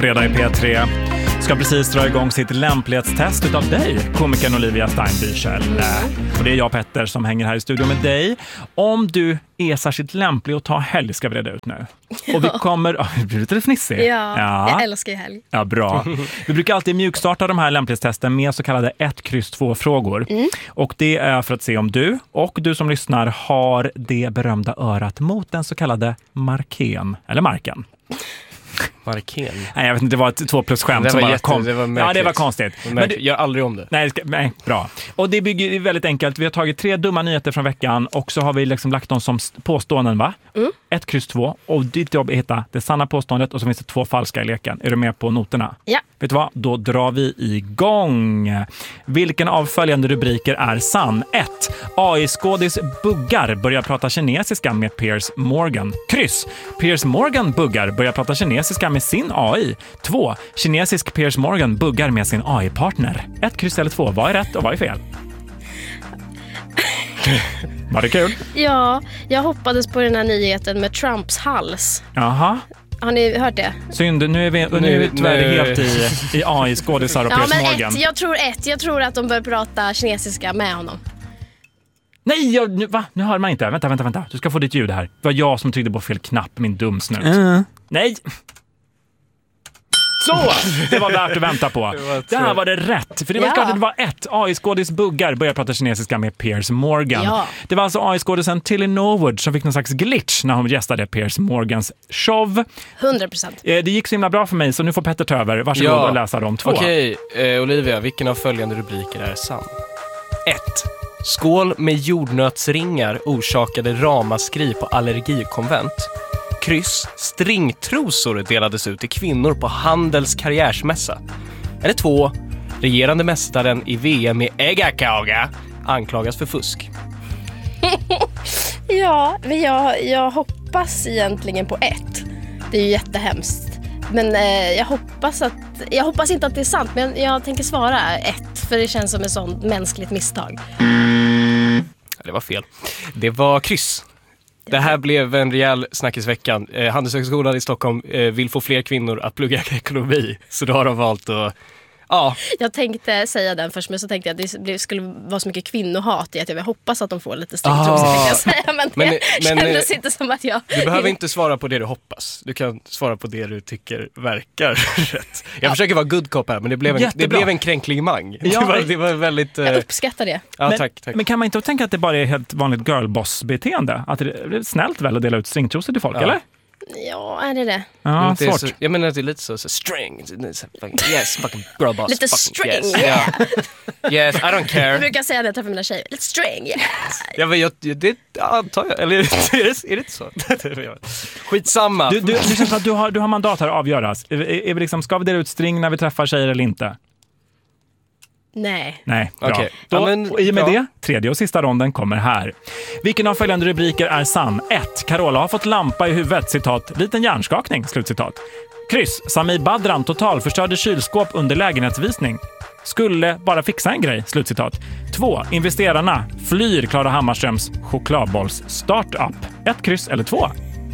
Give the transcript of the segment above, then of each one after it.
fredag i P3. Ska precis dra igång sitt lämplighetstest utav dig, komikern Olivia Steinbüchel. Och det är jag, Petter, som hänger här i studion med dig. Om du är särskilt lämplig att ta helg ska vi reda ut nu. Och vi kommer... det blir lite fnissig. Ja, jag älskar ju helg. Ja, bra. Vi brukar alltid mjukstarta de här lämplighetstesten med så kallade 1-2-frågor. Och det är för att se om du och du som lyssnar har det berömda örat mot den så kallade marken. Eller marken. Marken. Nej, jag vet inte, det var ett 2+-skämt som bara kom. Det var märkligt. Ja, det var konstigt. Men du gör aldrig om det. Nej, bra. Och det bygger väldigt enkelt. Vi har tagit 3 dumma nyheter från veckan och så har vi liksom lagt dem som påståenden, va? 1-2. Och ditt jobb är att hitta det sanna påståendet och så finns det 2 falska i leken. Är du med på noterna? Ja. Vet du vad? Då drar vi igång. Vilken av följande rubriker är sann? 1. AI-skådis buggar börjar prata kinesiska med Piers Morgan. Kryss. Piers Morgan buggar börjar prata kinesiska med sin AI. 2. Kinesisk Piers Morgan buggar med sin AI-partner. 1, kryss eller 2. Vad är rätt och vad är fel? Var det kul? Ja, jag hoppades på den här nyheten med Trumps hals. Jaha. Har ni hört det? Synd, nu är vi tyvärr helt i AI-skådisar och Piers Morgan. Jag tror att de börjar prata kinesiska med honom. Nej, nu hör man inte. Vänta. Du ska få ditt ljud här. Det var jag som tryckte på fel knapp, min dumsnut. Nej. Så, det var värt att vänta på. Det här var det rätt. För det var klart att det var 1. AI-skådis buggar börjar prata kinesiska med Piers Morgan. Ja. Det var alltså AI-skådisen Tilly Norwood som fick någon slags glitch när hon gästade Piers Morgans show. 100%. Det gick så himla bra för mig så nu får Petter ta över. Varsågod och läsa de 2. Okej, Olivia, vilken av följande rubriker är sann? 1. Skål med jordnötsringar orsakade ramaskri på allergikonvent. Kryss. Stringtrosor delades ut till kvinnor på Handels karriärsmässa. Eller 2. Regerande mästaren i VM i äggakaga anklagas för fusk. Ja, men jag hoppas egentligen på 1. Det är ju jättehemskt. Men jag hoppas inte att det är sant, men jag tänker svara 1 för det känns som ett sånt mänskligt misstag. Det var fel. Det var kryss. Det här blev en rejäl snackisveckan. Handelshögskolan i Stockholm vill få fler kvinnor att plugga ekonomi. Så då har de valt att... Ja. Jag tänkte säga den först, men så tänkte jag att det skulle vara så mycket kvinnohat i att jag hoppas att de får lite stringtrosor, tänkte jag säga. Men det kändes inte som att jag... Du behöver inte svara på det du hoppas. Du kan svara på det du tycker verkar rätt. Jag försöker vara good cop här, men det blev en kränkligmang. Ja. Det var väldigt... Jag uppskattar det. Ja, tack. Men kan man inte tänka att det bara är helt vanligt girlboss-beteende? Att det är snällt väl att dela ut stringtrosor till folk, eller? Ja, är det? Ja, svårt. Så, jag menar att det är lite så string. Yes, fucking girl boss. Lite fucking, string, yes, yeah. Yes, I don't care. Jag brukar säga det till mina tjejer. Lite string, yes. Ja, men det antar jag. Eller är det inte så? Skitsamma. Det känns som att du har mandat här att avgöras. Är vi liksom, ska vi dela ut string när vi träffar tjejer eller inte? Nej. Bra. Okay. Och i och med det, 3:e och sista ronden kommer här. Vilken av följande rubriker är sann? 1. Carola har fått lampa i huvudet, citat, liten hjärnskakning, slutcitat. Kryss. Sami Badran totalförstörde kylskåp under lägenhetsvisning. Skulle bara fixa en grej, slutcitat. 2. Investerarna flyr Klara Hammarströms chokladbolls startup. 1, kryss eller 2?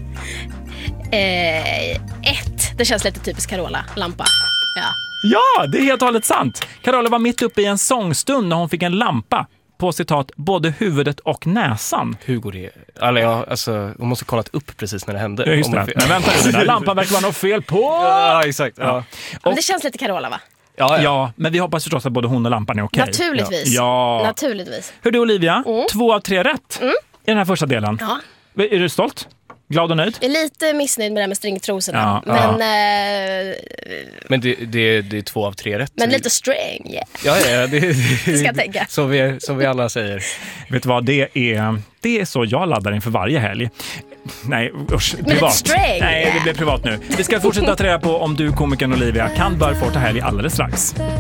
1. Det känns lite typiskt Carola. Lampa. Ja, det är helt och hållet sant. Carola var mitt uppe i en sångstund när hon fick en lampa på, citat, både huvudet och näsan. Hur går det? Alltså, hon måste ha kollat upp precis när det hände. Ja, just det. Men vänta nu, den där lampan verkar vara något fel på. Ja, exakt. Ja. Men det känns lite Carola, va? Ja, men vi hoppas förstås att både hon och lampan är okej. Naturligtvis. Ja. Naturligtvis. Hör du, Olivia, 2 av 3 rätt i den här första delen. Ja. Är du stolt? Glad och nöjd? Jag är lite missnöjd med det här med stringtrosorna. Men det är 2 av 3 rätt. Men lite string, yeah. Ja, det ska jag tänka. Som vi alla säger. Vet du vad, det är så jag laddar inför varje helg. Nej, usch, privat. String, nej, det blir privat nu. Vi ska fortsätta ta reda på om du, komikern Olivia, kan börja få ta helg alldeles strax.